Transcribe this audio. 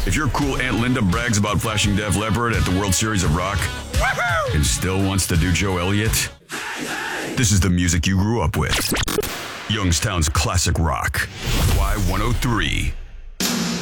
If your cool Aunt Linda brags about flashing Def Leppard at the World Series of Rock and still wants to do Joe Elliott, this is the music you grew up with. Youngstown's classic rock. Y103.